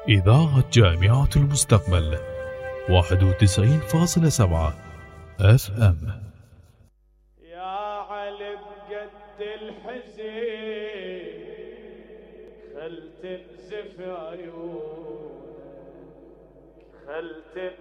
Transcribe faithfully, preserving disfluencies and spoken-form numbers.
إذاعة جامعة المستقبل واحد وتسعين فاصلة سبعة اف ام. يا علي بقد الحزين خل تنزف عيونك، خل